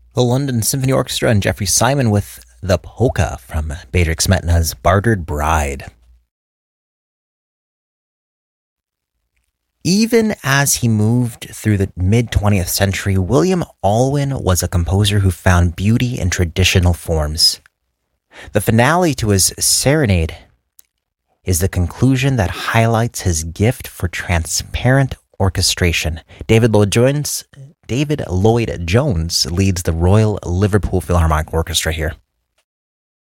The London Symphony Orchestra and Jeffrey Simon with the polka from Bedřich Smetana's Bartered Bride. Even as he moved through the mid-20th century, William Alwyn was a composer who found beauty in traditional forms. The finale to his serenade is the conclusion that highlights his gift for transparent orchestration. David Lloyd-Jones leads the Royal Liverpool Philharmonic Orchestra here.